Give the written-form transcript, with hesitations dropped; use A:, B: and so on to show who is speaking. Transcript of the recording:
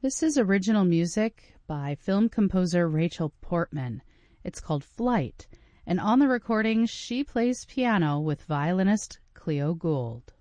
A: This is original music by film composer Rachel Portman. It's called Flight, and on the recording she plays piano with violinist Cleo Gould.